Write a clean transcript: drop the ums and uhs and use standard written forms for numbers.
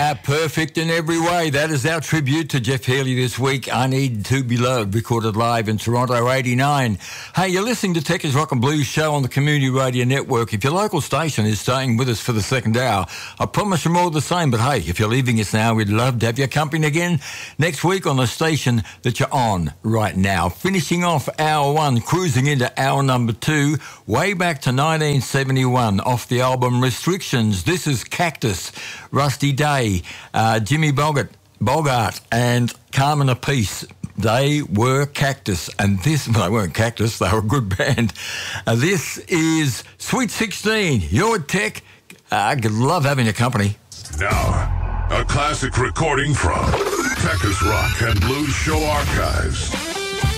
Perfect in every way. That is our tribute to Jeff Healey this week. I Need to Be Loved, recorded live in Toronto, 89. Hey, you're listening to Tech's Rock and Blues show on the Community Radio Network. If your local station is staying with us for the second hour, I promise you're more the same. But hey, if you're leaving us now, we'd love to have your company again next week on the station that you're on right now. Finishing off hour one, cruising into hour number two, way back to 1971, off the album Restrictions. This is Cactus, Rusty Day, Jimmy Bogart and Carmen Apiece. They were Cactus, and this, well, they weren't Cactus, they were a good band. This is Sweet 16. You're at Tech. I love having your company. Now, a classic recording from Tech's Rock and Blues Show Archives.